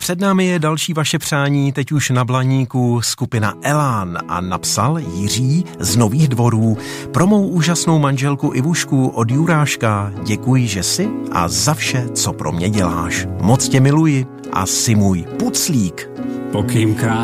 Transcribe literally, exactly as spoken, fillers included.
Před námi je další vaše přání, teď už na blaníku skupina Elán a napsal Jiří z Nových Dvorů. Pro mou úžasnou manželku Ivušku od Juráška děkuji, že jsi a za vše, co pro mě děláš. Moc tě miluji a jsi můj puclík. Pokýmka.